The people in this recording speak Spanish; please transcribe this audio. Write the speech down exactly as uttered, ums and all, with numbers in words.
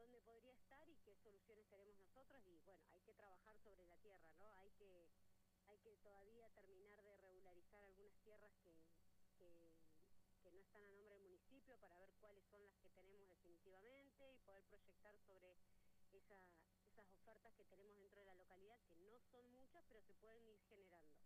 dónde podría estar y qué soluciones tenemos nosotros, y bueno, hay que trabajar sobre la tierra, ¿no? Hay que, hay que todavía terminar de regularizar algunas tierras que, que, que no están a nombre del municipio, para ver cuáles son las que tenemos definitivamente y poder proyectar sobre esa, esas ofertas que tenemos dentro de la localidad, que no son muchas, pero se pueden ir generando.